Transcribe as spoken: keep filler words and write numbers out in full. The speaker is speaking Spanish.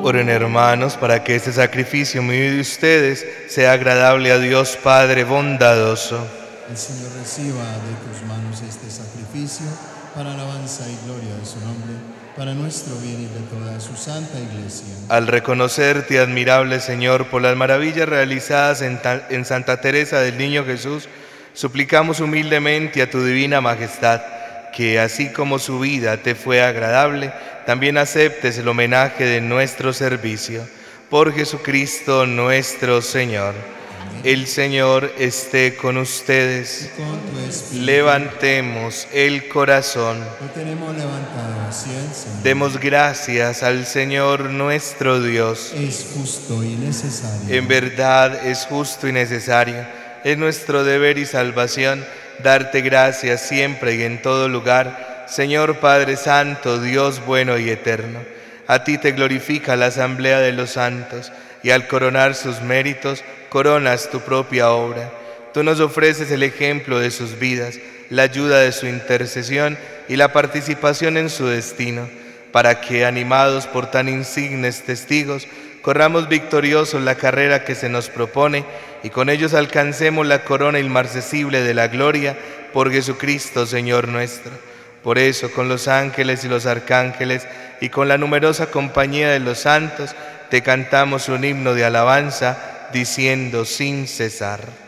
Oren, hermanos, para que este sacrificio mío y de ustedes sea agradable a Dios Padre bondadoso. El Señor reciba de tus manos este sacrificio para alabanza y gloria de su nombre, para nuestro bien y de toda su santa Iglesia. Al reconocerte, admirable Señor, por las maravillas realizadas en, ta- en Santa Teresa del Niño Jesús, suplicamos humildemente a tu divina majestad que, así como su vida te fue agradable, también aceptes el homenaje de nuestro servicio. Por Jesucristo nuestro Señor. El Señor esté con ustedes. Con tu espíritu. Levantemos el corazón. Lo tenemos levantado hacia el Señor. Demos gracias al Señor nuestro Dios. Es justo y necesario. En verdad es justo y necesario. Es nuestro deber y salvación darte gracias siempre y en todo lugar, Señor Padre Santo, Dios bueno y eterno. A ti te glorifica la asamblea de los santos, y al coronar sus méritos, coronas tu propia obra. Tú nos ofreces el ejemplo de sus vidas, la ayuda de su intercesión y la participación en su destino, para que, animados por tan insignes testigos, corramos victoriosos la carrera que se nos propone y con ellos alcancemos la corona inmarcesible de la gloria por Jesucristo, Señor nuestro. Por eso, con los ángeles y los arcángeles y con la numerosa compañía de los santos, te cantamos un himno de alabanza, diciendo sin cesar.